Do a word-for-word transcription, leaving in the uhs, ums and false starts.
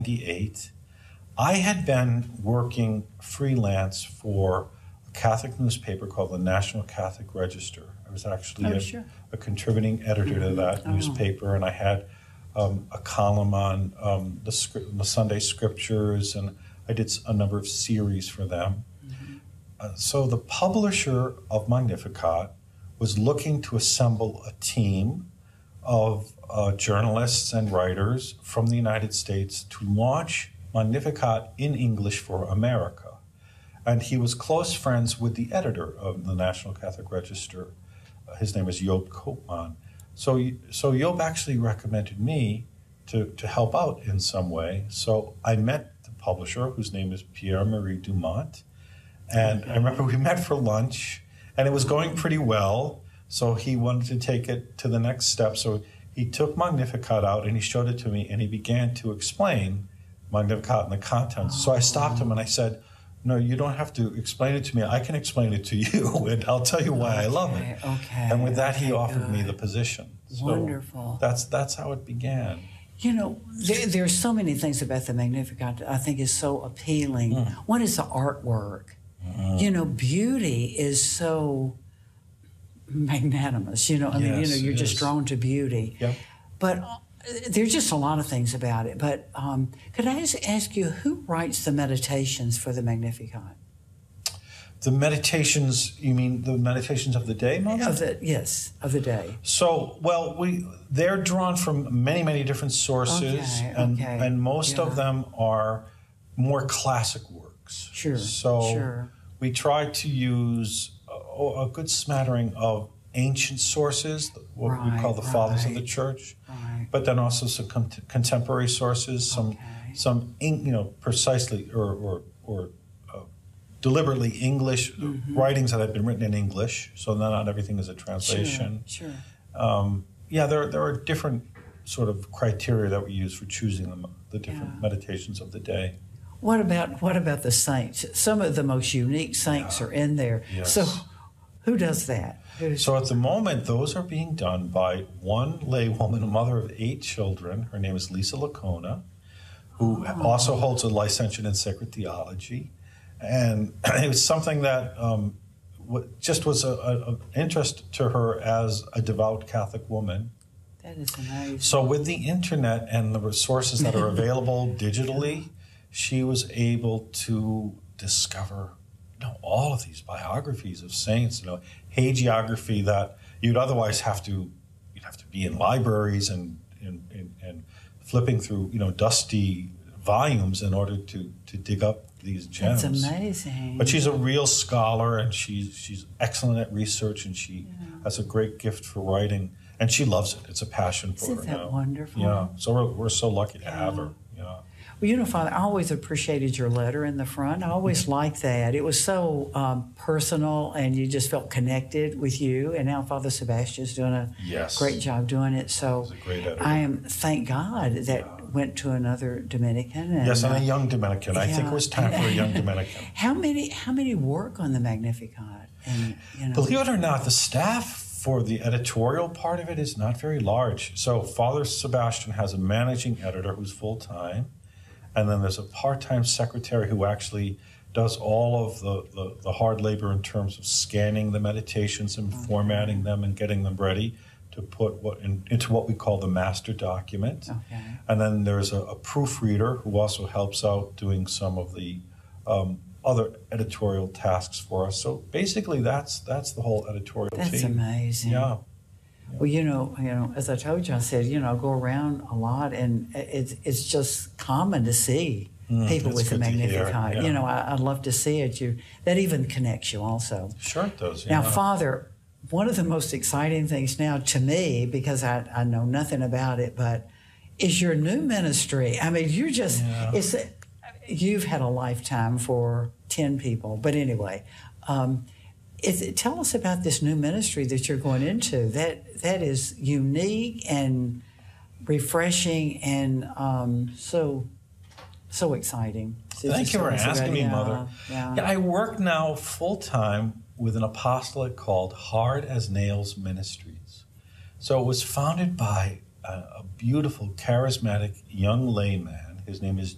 ninety-eight. I had been working freelance for a Catholic newspaper called the National Catholic Register. I was actually Oh, a, sure. a contributing editor Mm-hmm. to that Oh. newspaper, and I had um, a column on um, the, scrip- the Sunday Scriptures, and I did a number of series for them. Mm-hmm. Uh, so the publisher of Magnificat was looking to assemble a team of uh, journalists and writers from the United States to launch Magnificat in English for America. And he was close friends with the editor of the National Catholic Register. Uh, his name is Job Koopman. So, so Job actually recommended me to, to help out in some way. So I met the publisher, whose name is Pierre-Marie Dumont. And I remember we met for lunch, and it was going pretty well. So he wanted to take it to the next step. So he took Magnificat out, and he showed it to me, and he began to explain Magnificat and the contents. So I stopped him, and I said, no, you don't have to explain it to me. I can explain it to you, and I'll tell you why okay, I love it. Okay. And with that, okay, he offered good. me the position. So Wonderful. That's that's how it began. You know, there, there's so many things about the Magnificat that I think is so appealing. Mm. One is the artwork. Mm. You know, beauty is so magnanimous. You know, I mean, you Yes, know, you're it just is. drawn to beauty. Yep. But uh, there's just a lot of things about it. But um, could I just ask you, who writes the meditations for the Magnificat? The meditations, you mean the meditations of the day, Mother? Of the yes, of the day. So, well, we they're drawn from many, many different sources, Okay, and okay, and most yeah. of them are more classic works. Sure, So sure. we try to use a, a good smattering of ancient sources, what we Right, call the fathers of the right, church, right. but then also some con- contemporary sources, some Okay. some in, you know precisely or or or uh, deliberately English Mm-hmm. writings that have been written in English, so not everything is a Sure, translation. sure. Um, yeah, there there are different sort of criteria that we use for choosing the, the different Yeah. meditations of the day. What about what about the saints? Some of the most unique saints Yeah. are in there. Yes. So, who does that? Who's, So at the moment, those are being done by one lay woman, a mother of eight children. Her name is Lisa Lacona, who Oh. also holds a licentiate in sacred theology. And it was something that um, w- just was an interest to her as a devout Catholic woman. that is amazing. So with the internet and the resources that are available digitally, she was able to discover, you know, all of these biographies of saints, you know, hagiography that you'd otherwise have to, you'd have to be in libraries and and, and, and flipping through, you know, dusty volumes in order to, to dig up these gems. That's amazing. But she's a real scholar, and she's she's excellent at research, and she has a great gift for writing, and she loves it. It's a passion for Isn't her that now. wonderful? Yeah. So we're we're so lucky to have Yeah. her. Yeah. Well, you know, Father, I always appreciated your letter in the front. I always liked that. It was so um, personal, and you just felt connected with you. And now Father Sebastian's doing a Yes. great job doing it. So He's a great editor. I am, thank God, that Yeah. went to another Dominican. And, Yes, and uh, a young Dominican. I think it yeah. was time for a young Dominican. How many? How many work on the Magnificat? And you know, Believe it or not, the staff for the editorial part of it is not very large. So Father Sebastian has a managing editor who's full-time, and then there's a part-time secretary who actually does all of the, the, the hard labor in terms of scanning the meditations and formatting them and getting them ready to put what in, into what we call the master document. Okay. And then there's a, a proofreader who also helps out doing some of the um, other editorial tasks for us. So basically, that's that's the whole editorial That's team. amazing. Yeah. Well, you know, you know, as I told you, I said, you know, I go around a lot, and it's it's just common to see Mm, people that's with the good to hear, Magnificat. yeah. You know, I, I love to see it. You that even connects you also. Sure it does. Now, yeah. Father, one of the most exciting things now to me, because I, I know nothing about it, but is your new ministry. I mean, you're just Yeah. it's you've had a lifetime for ten people, but anyway. Um, Is it, tell us about this new ministry that you're going into. That that is unique and refreshing and um, so so exciting. So Thank just you tell for us about- asking me, yeah, Mother. Yeah. Yeah, I work now full-time with an apostolate called Hard as Nails Ministries. So it was founded by a, a beautiful, charismatic young layman. His name is